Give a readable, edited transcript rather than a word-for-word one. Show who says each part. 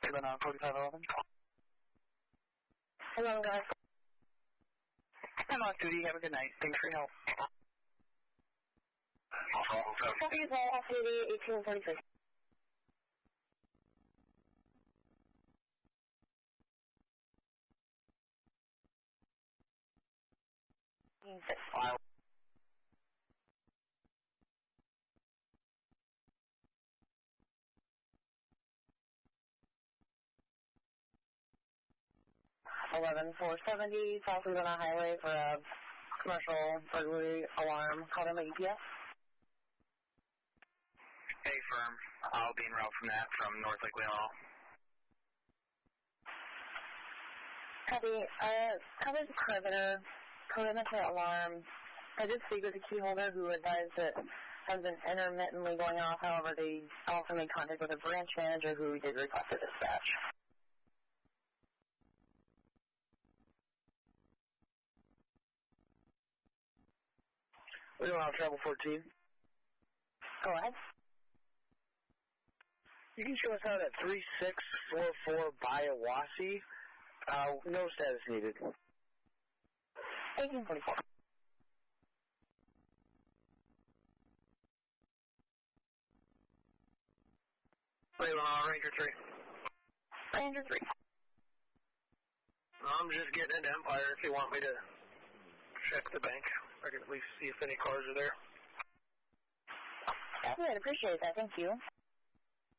Speaker 1: on 4511.
Speaker 2: Hello, guys.
Speaker 1: I'm off duty. Have a good night. Thanks for your help.
Speaker 2: Copy as well, off duty, 1846.
Speaker 1: File.
Speaker 2: $11,470, South Louisiana Highway for a commercial burglary alarm. Call them EPS.
Speaker 1: Hey, firm. I'll be en route from that from North Lake Leelanau.
Speaker 2: Copy. Covered perimeter alarm. I did speak with the key holder who advised that has been intermittently going off. However, they also made contact with a branch manager who did request a dispatch.
Speaker 1: We don't have travel 14.
Speaker 2: Go ahead.
Speaker 1: You can show us out at 3644 Biawassee. No status needed.
Speaker 2: 1844.
Speaker 1: Ranger 3.
Speaker 2: Ranger 3.
Speaker 1: I'm just getting into Empire if you want me to check the bank. I can at least see if any cars are there.
Speaker 2: I'd appreciate that. Thank you.